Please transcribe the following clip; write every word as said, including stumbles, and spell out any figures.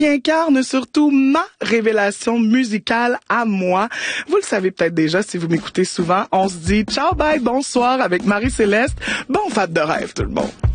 qui incarne surtout ma révélation musicale à moi. Vous le savez peut-être déjà si vous m'écoutez souvent. On se dit ciao, bye, bonsoir avec Marie-Céleste. Bon fête de rêve tout le monde.